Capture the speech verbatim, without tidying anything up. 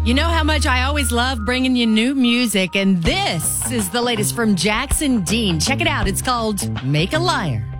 You know how much I always love bringing you new music, and this is the latest from Jackson Dean. Check it out. It's called Make a Liar.